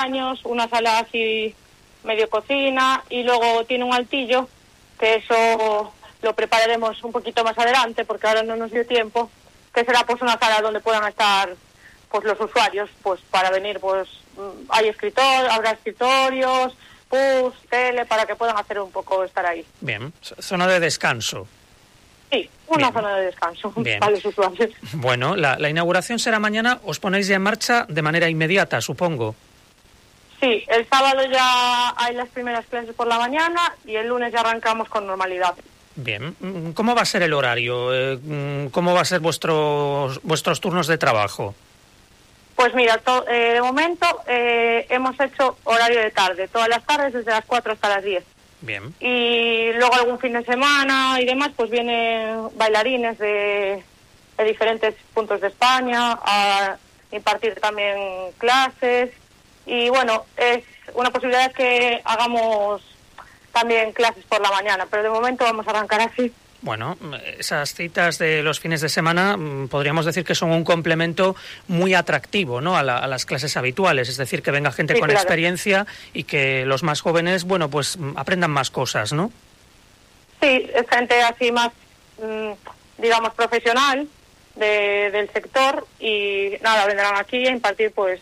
baños, una sala así medio cocina, y luego tiene un altillo, que eso lo prepararemos un poquito más adelante porque ahora no nos dio tiempo, que será pues una sala donde puedan estar pues los usuarios pues para venir, pues habrá escritorios, pubs, tele, para que puedan hacer un poco, estar ahí. Bien, zona de descanso. Sí, una zona de descanso para los usuarios. Bueno, la inauguración será mañana. Os ponéis ya en marcha de manera inmediata, supongo. Sí, el sábado ya hay las primeras clases por la mañana y el lunes ya arrancamos con normalidad. Bien. ¿Cómo va a ser el horario? ¿Cómo va a ser vuestros turnos de trabajo? Pues mira, de momento hemos hecho horario de tarde, todas las tardes desde las 4 hasta las 10. Bien. Y luego algún fin de semana y demás, pues vienen bailarines de diferentes puntos de España a impartir también clases. Y bueno, es una posibilidad que hagamos también clases por la mañana, pero de momento vamos a arrancar así. Bueno, esas citas de los fines de semana podríamos decir que son un complemento muy atractivo, ¿no?, a las clases habituales, es decir, que venga gente con experiencia y que los más jóvenes, bueno, pues aprendan más cosas, ¿no? Sí, es gente así más, digamos, profesional del sector y nada, vendrán aquí a impartir pues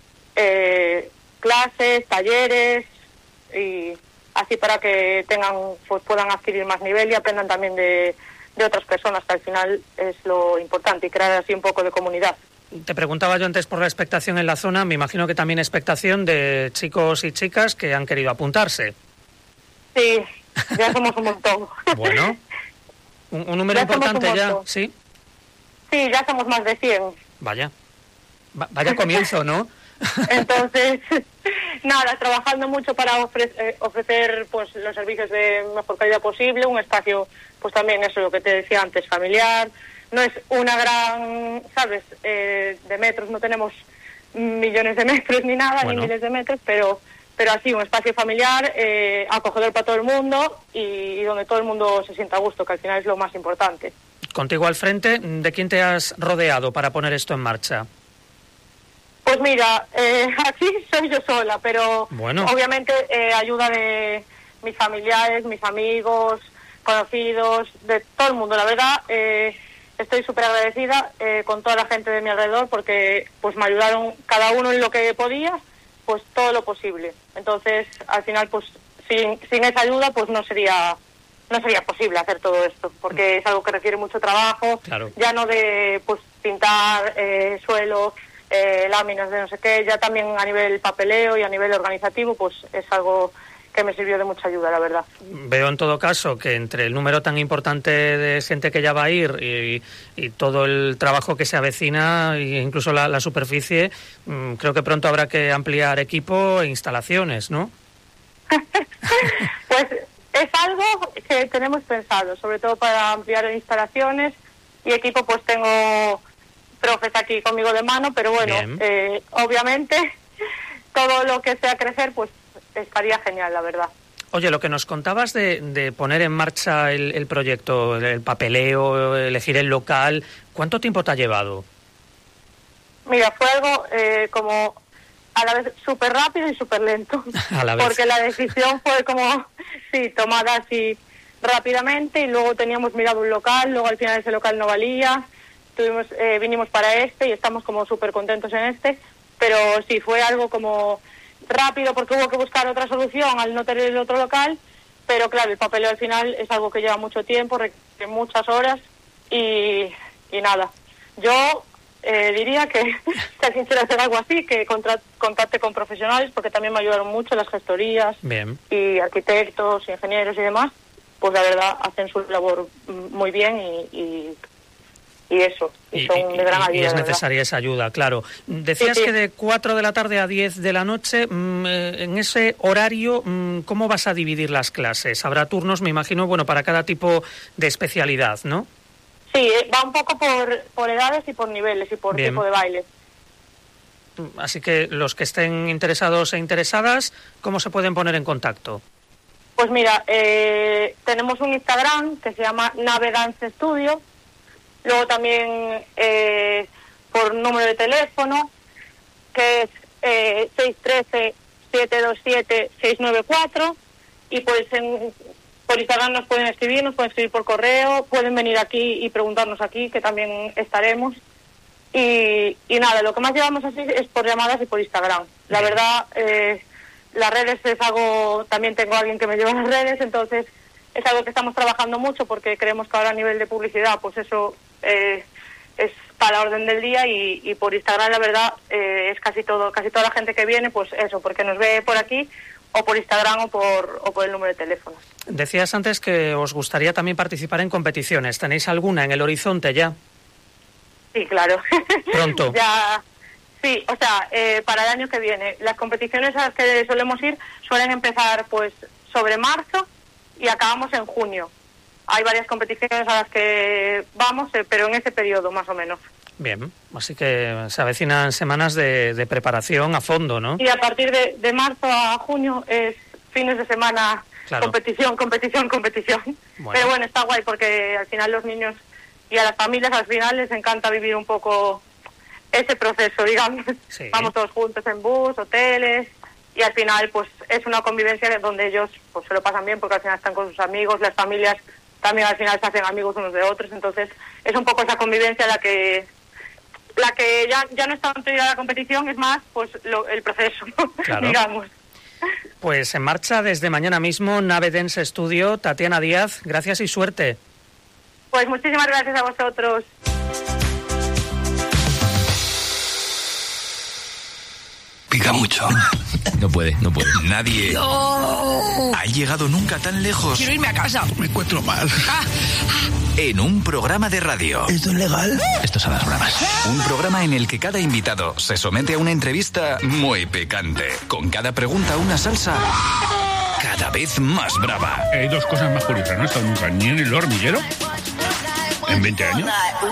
clases, talleres y así para que puedan adquirir más nivel y aprendan también de otras personas, que al final es lo importante, y crear así un poco de comunidad. Te preguntaba yo antes por la expectación en la zona, me imagino que también expectación de chicos y chicas que han querido apuntarse. Sí, ya somos un montón. Bueno, un número importante ya, ¿sí? Sí, ya somos más de 100. Vaya comienzo, ¿no? Entonces, nada, trabajando mucho para ofrecer pues los servicios de mejor calidad posible, un espacio, pues también eso, lo que te decía antes, familiar. No es una gran, ¿sabes?, de metros, no tenemos millones de metros ni nada, ni miles de metros, pero así un espacio familiar, acogedor para todo el mundo y donde todo el mundo se sienta a gusto, que al final es lo más importante. Contigo al frente, ¿de quién te has rodeado para poner esto en marcha? Pues mira, aquí soy yo sola, pero obviamente ayuda de mis familiares, mis amigos, conocidos, de todo el mundo. La verdad, estoy súper agradecida con toda la gente de mi alrededor porque pues me ayudaron cada uno en lo que podía, pues todo lo posible. Entonces, al final, pues sin esa ayuda, pues no sería posible hacer todo esto, porque es algo que requiere mucho trabajo, ya no de pues pintar suelo, láminas de no sé qué, ya también a nivel papeleo y a nivel organizativo, pues es algo que me sirvió de mucha ayuda, la verdad. Veo en todo caso que entre el número tan importante de gente que ya va a ir y todo el trabajo que se avecina, e incluso la superficie, creo que pronto habrá que ampliar equipo e instalaciones, ¿no? Pues es algo que tenemos pensado, sobre todo para ampliar instalaciones y equipo, pues tengo profes aquí conmigo de mano, pero bueno, obviamente todo lo que sea crecer, pues estaría genial, la verdad. Oye, lo que nos contabas de poner en marcha el proyecto, el papeleo, elegir el local, ¿cuánto tiempo te ha llevado? Mira, fue algo como a la vez súper rápido y súper lento, porque la decisión fue como, sí, tomada así rápidamente y luego teníamos mirado un local, luego al final ese local no valía, vinimos para este y estamos como súper contentos en este, pero sí, fue algo como rápido porque hubo que buscar otra solución al no tener el otro local, pero claro, el papeleo al final es algo que lleva mucho tiempo, requiere muchas horas y nada. Yo diría que si alguien quiere hacer algo así, que contacte con profesionales, porque también me ayudaron mucho las gestorías. Bien. Y arquitectos, ingenieros y demás, pues la verdad hacen su labor muy bien y eso, y son de gran ayuda. Y es necesaria esa ayuda, claro. Decías que de 4 de la tarde a 10 de la noche, en ese horario, ¿cómo vas a dividir las clases? Habrá turnos, me imagino, bueno, para cada tipo de especialidad, ¿no? Sí, va un poco por edades y por niveles y por tipo de baile. Así que los que estén interesados e interesadas, ¿cómo se pueden poner en contacto? Pues mira, tenemos un Instagram que se llama Nave Dance Studio. Luego también por número de teléfono, que es 613-727-694 y pues por Instagram nos pueden escribir por correo, pueden venir aquí y preguntarnos aquí, que también estaremos. Y nada, lo que más llevamos así es por llamadas y por Instagram. La verdad, las redes es algo, también tengo a alguien que me lleva las redes, entonces es algo que estamos trabajando mucho porque creemos que ahora a nivel de publicidad, pues eso es para la orden del día y por Instagram la verdad es casi toda la gente que viene, pues eso, porque nos ve por aquí o por Instagram o por el número de teléfono. Decías antes que os gustaría también participar en competiciones. ¿Tenéis alguna en el horizonte ya? Sí, claro. ¿Pronto? Ya, sí, o sea, para el año que viene. Las competiciones a las que solemos ir suelen empezar pues sobre marzo y acabamos en junio. Hay varias competiciones a las que vamos, pero en ese periodo más o menos. Bien, así que se avecinan semanas de preparación a fondo, ¿no? Y a partir de marzo a junio es fines de semana, claro. competición. Bueno. Pero bueno, está guay porque al final los niños y a las familias al final les encanta vivir un poco ese proceso, digamos. Sí. Vamos todos juntos en bus, hoteles, y al final pues es una convivencia donde ellos pues se lo pasan bien porque al final están con sus amigos, las familias también al final se hacen amigos unos de otros, entonces es un poco esa convivencia la que ya no es tanto ir a la competición, es más pues el proceso, claro. digamos. Pues en marcha desde mañana mismo Nave Dance Studio. Tatiana Díaz, gracias y suerte. Pues muchísimas gracias a vosotros. Pica mucho. No puede. Nadie ha llegado nunca tan lejos. Quiero irme a casa. Me encuentro mal. En un programa de radio. ¿Esto es legal? Esto es a las bravas. Un programa en el que cada invitado se somete a una entrevista muy picante. Con cada pregunta una salsa cada vez más brava. Hay dos cosas más curiosas. No he estado nunca ni en el hormiguero en 20 años.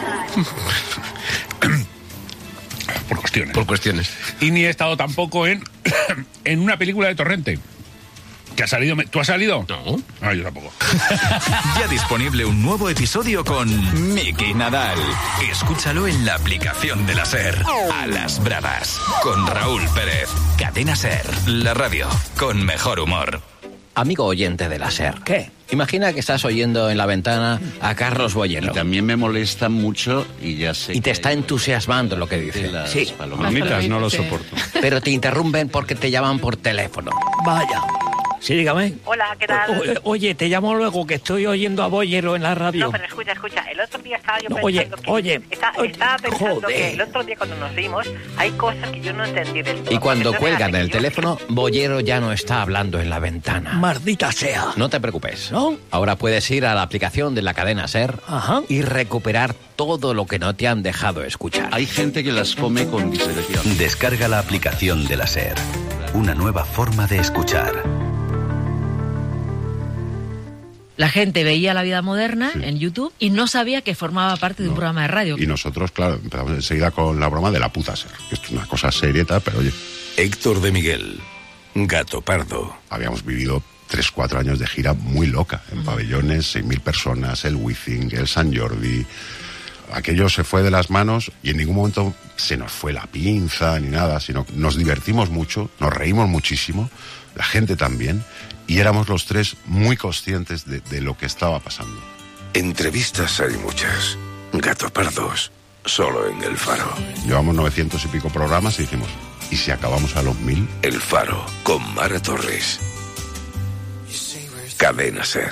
Por cuestiones. Y ni he estado tampoco en una película de Torrente. ¿Que ha salido? ¿Tú has salido? No. Ah, yo tampoco. Ya disponible un nuevo episodio con Miki Nadal. Escúchalo en la aplicación de la SER. A las bravas. Con Raúl Pérez. Cadena SER. La radio con mejor humor. Amigo oyente de la SER. ¿Qué? Imagina que estás oyendo en la ventana a Carlos Boyero. Y también me molesta mucho y ya sé. Y te está entusiasmando lo que dice. Sí. Palomitas no lo soporto. Pero te interrumpen porque te llaman por teléfono. Vaya. Sí, dígame. Hola, ¿qué tal? Oye, te llamo luego que estoy oyendo a Boyero en la radio. No, pero escucha. El otro día estaba yo pensando estaba pensando que el otro día cuando nos vimos hay cosas que yo no entendí del todo. Y cuando cuelgan el teléfono, Boyero ya no está hablando en la ventana. Maldita sea. No te preocupes, ¿no? Ahora puedes ir a la aplicación de la cadena SER y recuperar todo lo que no te han dejado escuchar. Hay gente que las come con disección. Descarga la aplicación de la SER. Una nueva forma de escuchar. La gente veía La Vida Moderna en YouTube y no sabía que formaba parte de un programa de radio. Y nosotros, claro, empezamos enseguida con la broma de la puta SER. Esto es una cosa serieta, pero oye... Héctor de Miguel, Gato Pardo. Habíamos vivido 3-4 años de gira muy loca, en pabellones, 6.000 personas, el Wizzing, el San Jordi... Aquello se fue de las manos y en ningún momento se nos fue la pinza ni nada, sino nos divertimos mucho, nos reímos muchísimo, la gente también, y éramos los tres muy conscientes de lo que estaba pasando. Entrevistas hay muchas. Gato Pardos, solo en El Faro. Llevamos 900 y pico programas y dijimos, ¿y si acabamos a los 1000? El Faro, con Mara Torres. Cadena SER.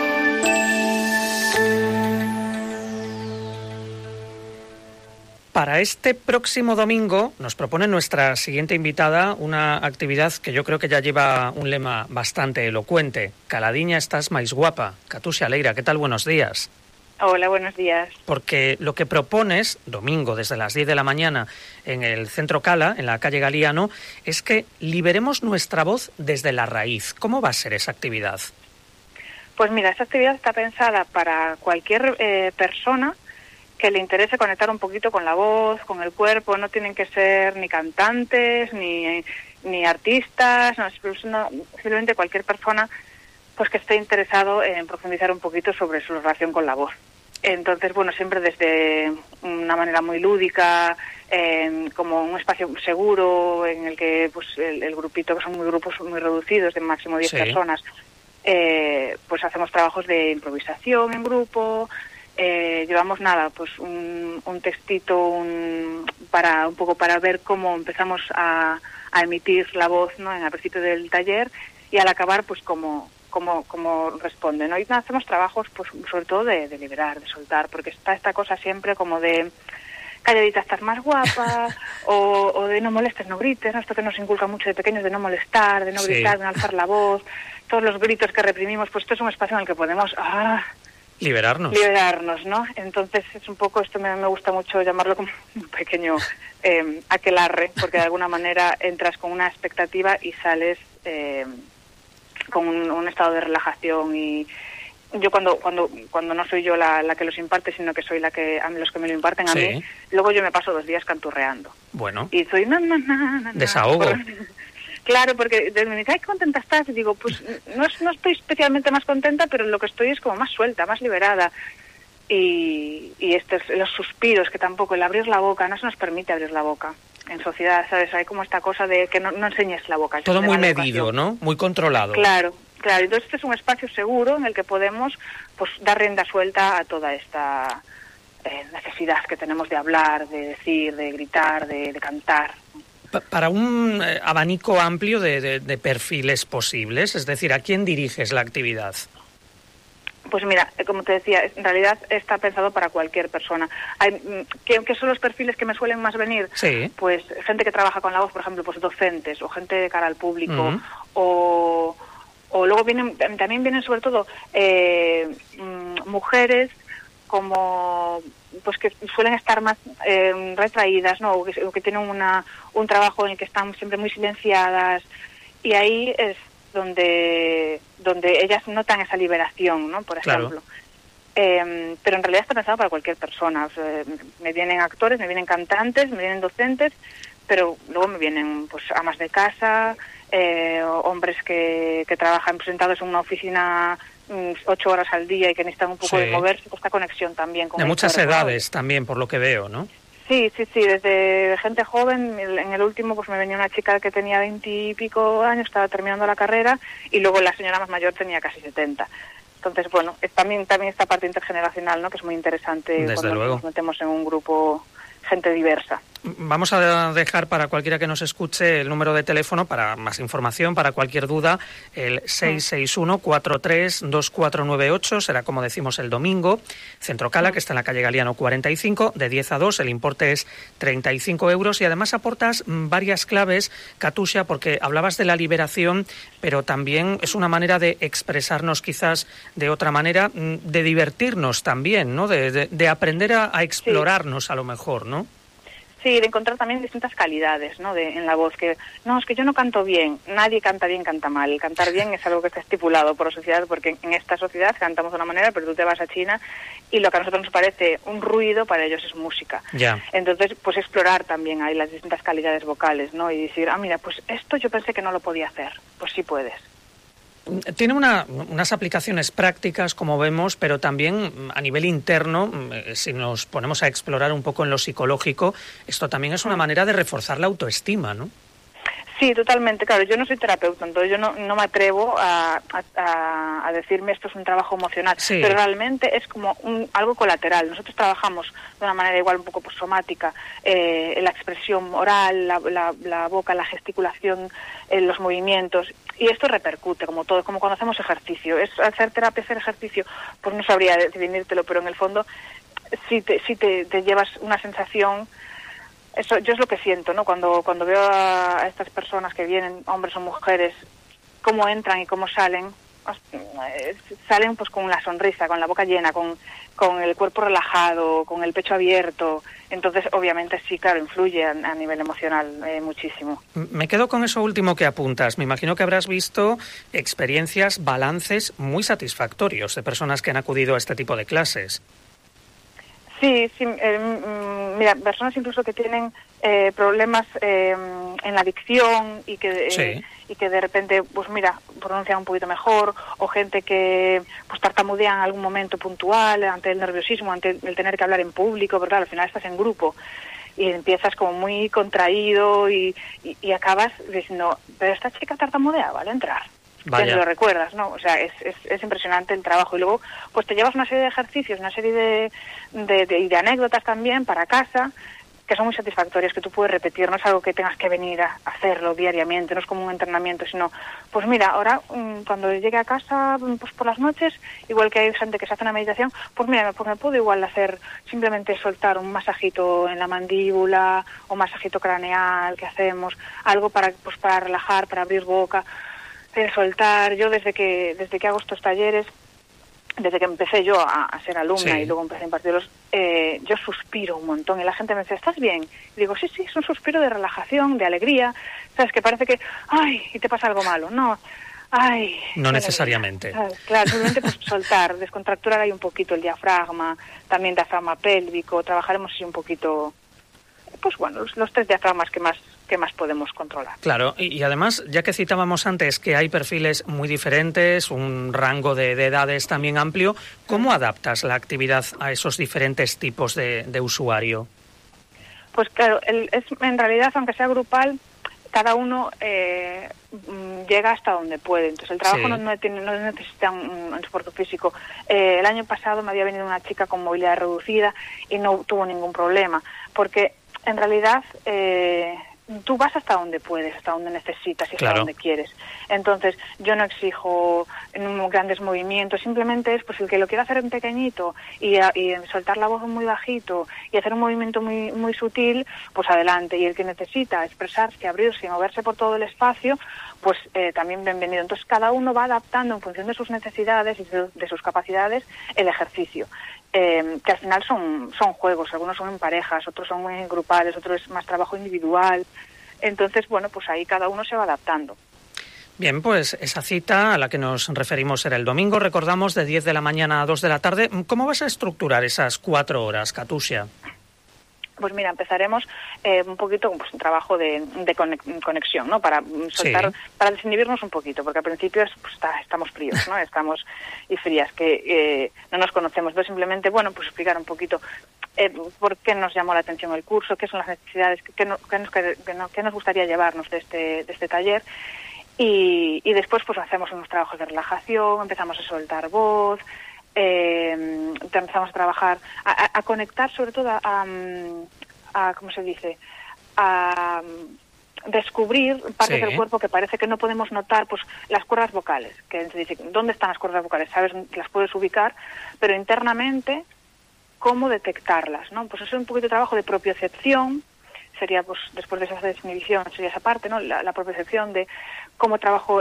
Para este próximo domingo nos propone nuestra siguiente invitada una actividad que yo creo que ya lleva un lema bastante elocuente. Caladiña estás máis guapa. Catusia Leira, ¿qué tal? Buenos días. Hola, buenos días. Porque lo que propones, domingo desde las 10 de la mañana en el Centro Cala, en la calle Galiano, es que liberemos nuestra voz desde la raíz. ¿Cómo va a ser esa actividad? Pues mira, esa actividad está pensada para cualquier persona que le interese conectar un poquito con la voz, con el cuerpo. No tienen que ser ni cantantes, ni artistas, no, simplemente cualquier persona pues que esté interesado en profundizar un poquito sobre su relación con la voz. Entonces, bueno, siempre desde una manera muy lúdica, como un espacio seguro en el que pues el grupito, que son grupos muy reducidos, de máximo 10 personas, pues hacemos trabajos de improvisación en grupo. Llevamos pues un textito para un poco para ver cómo empezamos a emitir la voz, ¿no?, en el principio del taller, y al acabar pues cómo responden, ¿no? Y hacemos trabajos pues sobre todo de liberar, de soltar, porque está esta cosa siempre como de calladita estás más guapa, o de no molestes, no grites, ¿no? Esto que nos inculca mucho de pequeños, de no molestar, de no gritar, de no alzar la voz, todos los gritos que reprimimos, pues esto es un espacio en el que podemos liberarnos, ¿no? Entonces es un poco, esto me gusta mucho llamarlo como un pequeño aquelarre, porque de alguna manera entras con una expectativa y sales con un estado de relajación. Y yo cuando no soy yo la que los imparte, sino que soy los que me lo imparten a mí, luego yo me paso 2 días canturreando. Bueno. Y soy desahogo. Claro, porque me dicen, ay, qué contenta estás. Y digo, pues no estoy especialmente más contenta, pero lo que estoy es como más suelta, más liberada. Y los suspiros, que tampoco, el abrir la boca, no se nos permite abrir la boca. En sociedad, ¿sabes? Hay como esta cosa de que no enseñes la boca. Todo muy medido, ¿no? Muy controlado. Claro. Entonces este es un espacio seguro en el que podemos pues dar rienda suelta a toda esta necesidad que tenemos de hablar, de decir, de gritar, de cantar. Para un abanico amplio de perfiles posibles, es decir, ¿a quién diriges la actividad? Pues mira, como te decía, en realidad está pensado para cualquier persona. ¿Qué son los perfiles que me suelen más venir? Sí. Pues gente que trabaja con la voz, por ejemplo, pues docentes, o gente de cara al público, o luego también vienen sobre todo mujeres como pues que suelen estar más retraídas, ¿no? O que tienen un trabajo en el que están siempre muy silenciadas, y ahí es donde ellas notan esa liberación, ¿no? Por ejemplo. Claro. Pero en realidad está pensado para cualquier persona. O sea, me vienen actores, me vienen cantantes, me vienen docentes, pero luego me vienen pues amas de casa, hombres que trabajan sentados en una oficina 8 horas al día y que necesitan un poco de moverse, pues esta conexión también con de muchas edades también, por lo que veo, ¿no? Sí, desde gente joven. En el último pues me venía una chica que tenía 20 y pico años, estaba terminando la carrera, y luego la señora más mayor tenía casi 70. Entonces, bueno, también esta parte intergeneracional, ¿no?, que es muy interesante. Desde cuando luego. Nos metemos en un grupo gente diversa. Vamos a dejar para cualquiera que nos escuche el número de teléfono para más información, para cualquier duda, el 661-432498, será como decimos el domingo, Centro Cala, que está en la calle Galiano 45, de 10 a 2, el importe es 35 euros, y además aportas varias claves, Katusha, porque hablabas de la liberación, pero también es una manera de expresarnos quizás de otra manera, de divertirnos también, ¿no?, de aprender a explorarnos a lo mejor, ¿no? Sí, de encontrar también distintas calidades, ¿no?, en la voz. Que no, es que yo no canto bien. Nadie canta bien, canta mal. El cantar bien es algo que está estipulado por la sociedad, porque en esta sociedad cantamos de una manera, pero tú te vas a China y lo que a nosotros nos parece un ruido, para ellos es música. Ya. Entonces, pues explorar también ahí las distintas calidades vocales, ¿no? Y decir, mira, pues esto yo pensé que no lo podía hacer. Pues sí puedes. Tiene unas aplicaciones prácticas, como vemos, pero también a nivel interno, si nos ponemos a explorar un poco en lo psicológico, esto también es una manera de reforzar la autoestima, ¿no? Sí, totalmente. Claro, yo no soy terapeuta, entonces yo no me atrevo a decirme esto es un trabajo emocional, sí, pero realmente es como algo colateral. Nosotros trabajamos de una manera igual un poco pues, somática, la expresión oral, la boca, la gesticulación, los movimientos, y esto repercute como todo, como cuando hacemos ejercicio. Es hacer terapia, hacer ejercicio, pues no sabría definírtelo, pero en el fondo si te llevas una sensación. Eso yo es lo que siento, ¿no? Cuando veo a estas personas que vienen, hombres o mujeres, cómo entran y cómo salen pues con la sonrisa, con la boca llena, con el cuerpo relajado, con el pecho abierto. Entonces, obviamente, sí, claro, influye a nivel emocional muchísimo. Me quedo con eso último que apuntas. Me imagino que habrás visto experiencias, balances muy satisfactorios de personas que han acudido a este tipo de clases. Sí, mira, personas incluso que tienen problemas en la adicción y que y que de repente, pues mira, pronuncian un poquito mejor, o gente que pues tartamudean en algún momento puntual ante el nerviosismo, ante el tener que hablar en público, pero claro, al final estás en grupo y empiezas como muy contraído y acabas diciendo, pero esta chica tartamudea, ¿vale? Entrar. Ya lo recuerdas, ¿no? O sea, es impresionante el trabajo. Y luego, pues te llevas una serie de ejercicios, una serie de anécdotas también para casa, que son muy satisfactorias, que tú puedes repetir, no es algo que tengas que venir a hacerlo diariamente, no es como un entrenamiento, sino, pues mira, ahora cuando llegue a casa, pues por las noches, igual que hay gente que se hace una meditación, pues mira, pues me puedo igual hacer, simplemente soltar un masajito en la mandíbula, o un masajito craneal que hacemos, algo para relajar, para abrir boca, soltar. Yo desde que hago estos talleres, desde que empecé yo a ser alumna y luego empecé a impartirlos, yo suspiro un montón y la gente me dice, ¿estás bien? Y digo, sí, es un suspiro de relajación, de alegría, sabes, que parece que, ay, y te pasa algo malo. No, ay. No necesariamente. Claro, simplemente pues soltar, descontracturar ahí un poquito el diafragma, también diafragma pélvico, trabajaremos así un poquito, pues bueno, los 3 diafragmas que más podemos controlar. Claro, y además, ya que citábamos antes que hay perfiles muy diferentes, un rango de edades también amplio, ¿cómo adaptas la actividad a esos diferentes tipos de usuario? Pues claro, en realidad, aunque sea grupal, cada uno llega hasta donde puede. Entonces el trabajo no necesita un soporte físico. El año pasado me había venido una chica con movilidad reducida y no tuvo ningún problema, porque en realidad tú vas hasta donde puedes, hasta donde necesitas y hasta donde quieres. Entonces, yo no exijo grandes movimientos, simplemente es pues el que lo quiera hacer en pequeñito y soltar la voz muy bajito y hacer un movimiento muy muy sutil, pues adelante. Y el que necesita expresarse, abrirse y moverse por todo el espacio, pues también bienvenido. Entonces, cada uno va adaptando en función de sus necesidades y de sus capacidades el ejercicio. Que al final son juegos, algunos son en parejas, otros son en grupales, otros es más trabajo individual. Entonces, bueno, pues ahí cada uno se va adaptando. Bien, pues esa cita a la que nos referimos será el domingo, recordamos, de 10 de la mañana a 2 de la tarde. ¿Cómo vas a estructurar esas 4 horas, Katusha? Pues mira, empezaremos un poquito pues un trabajo de conexión, ¿no? Para soltar, para desinhibirnos un poquito, porque al principio estamos fríos, ¿no? Estamos y frías, que no nos conocemos. Entonces simplemente, bueno, pues explicar un poquito por qué nos llamó la atención el curso, qué son las necesidades, qué nos gustaría llevarnos de este taller. Y después pues hacemos unos trabajos de relajación, empezamos a soltar voz, empezamos a trabajar, a conectar sobre todo a ¿cómo se dice? A descubrir partes del cuerpo que parece que no podemos notar, pues las cuerdas vocales, que se dice, ¿dónde están las cuerdas vocales? Sabes que las puedes ubicar, pero internamente, ¿cómo detectarlas? ¿No? Pues eso es un poquito de trabajo de propiocepción, sería pues después de esa desinhibición, sería esa parte, ¿no? La propiocepción de cómo trabajo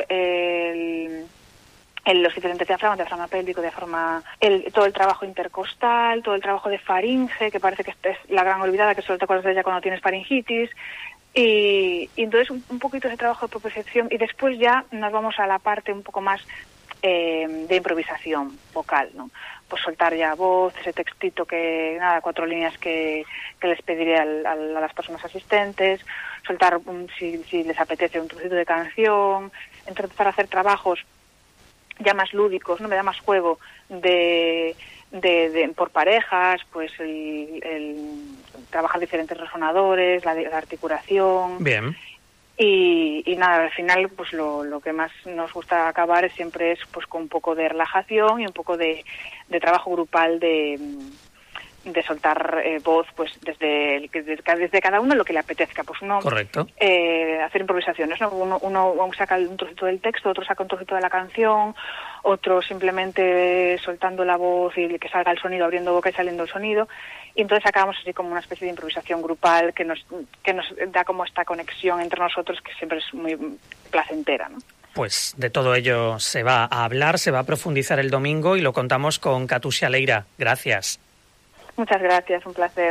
los diferentes diafragma pélvico, todo el trabajo intercostal, todo el trabajo de faringe, que parece que es la gran olvidada, que solo te acuerdas de ella cuando tienes faringitis, y entonces un poquito ese trabajo de propiocepción, y después ya nos vamos a la parte un poco más de improvisación vocal, ¿no? Pues soltar ya voz, ese textito que, 4 líneas que les pediré a las personas asistentes, soltar, si les apetece, un trocito de canción, empezar a hacer trabajos ya más lúdicos, no me da más juego de por parejas, pues el trabajar diferentes resonadores, la articulación. Bien. Y nada, al final pues lo que más nos gusta acabar siempre es pues con un poco de relajación y un poco de trabajo grupal de soltar voz, pues desde cada uno lo que le apetezca. Pues uno hacer improvisaciones, ¿no? Uno saca un trocito del texto, otro saca un trocito de la canción, otro simplemente soltando la voz y que salga el sonido, abriendo boca y saliendo el sonido. Y entonces acabamos así como una especie de improvisación grupal que nos da como esta conexión entre nosotros que siempre es muy placentera, ¿no? Pues de todo ello se va a hablar, se va a profundizar el domingo y lo contamos con Katusha Leira. Gracias. Muchas gracias, un placer.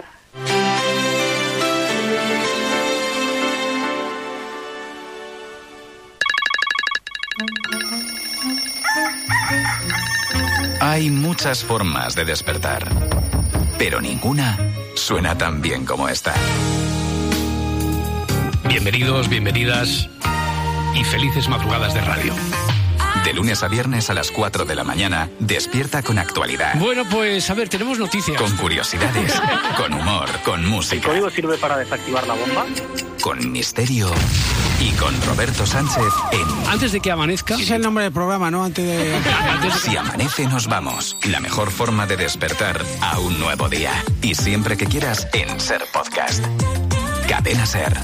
Hay muchas formas de despertar, pero ninguna suena tan bien como esta. Bienvenidos, bienvenidas. y felices madrugadas de radio. De lunes a viernes a las 4 de la mañana, despierta con actualidad. Bueno, pues a ver, tenemos noticias. Con curiosidades, con humor, con música. ¿El código sirve para desactivar la bomba? Con misterio y con Roberto Sánchez en... Antes de que amanezca... Es el nombre del programa, ¿no? Antes de... Si amanece, nos vamos. La mejor forma de despertar a un nuevo día. Y siempre que quieras, en Ser Podcast. Cadena Ser.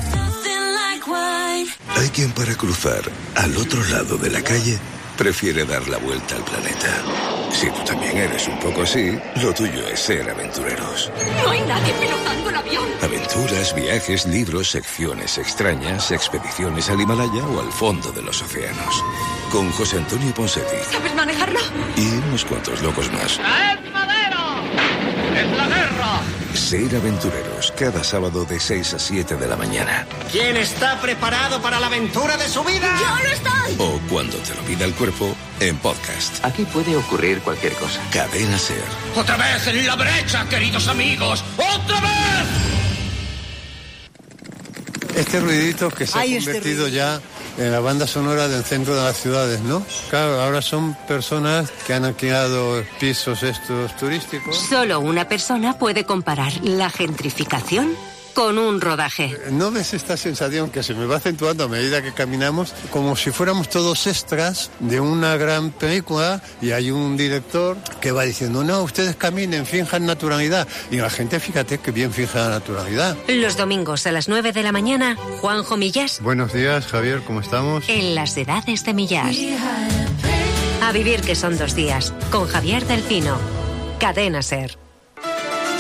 Hay quien para cruzar al otro lado de la calle prefiere dar la vuelta al planeta. Si tú también eres un poco así, lo tuyo es ser aventureros. No hay nadie pilotando el avión. Aventuras, viajes, libros, secciones extrañas, expediciones al Himalaya o al fondo de los océanos. Con José Antonio Ponseti. ¿Sabes manejarlo? Y unos cuantos locos más. ¡Es madero! ¡Es la guerra! Ser aventureros, cada sábado de 6 a 7 de la mañana. ¿Quién está preparado para la aventura de su vida? ¡Yo lo estoy! O cuando te lo pida el cuerpo, en podcast. Aquí puede ocurrir cualquier cosa. Cadena Ser. ¡Otra vez en la brecha, queridos amigos! ¡Otra vez! Este ruidito que se ha convertido ya en la banda sonora del centro de las ciudades, ¿no? Claro, ahora son personas que han alquilado pisos estos turísticos. Solo una persona puede comparar la gentrificación con un rodaje. ¿No ves esta sensación que se me va acentuando a medida que caminamos? Como si fuéramos todos extras de una gran película y hay un director que va diciendo, no, ustedes caminen, finjan naturalidad. Y la gente, fíjate que bien fija la naturalidad. Los domingos a las 9 de la mañana, Juanjo Millás. Buenos días, Javier, ¿cómo estamos? En las edades de Millás. A vivir que son 2 días, con Javier del Pino. Cadena Ser.